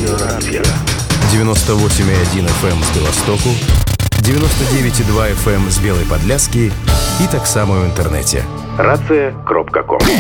Радио Рація. 98,1 FM з Білостоку, 99,2 FM з Білої Подляски і так само в інтернеті. Рація.ком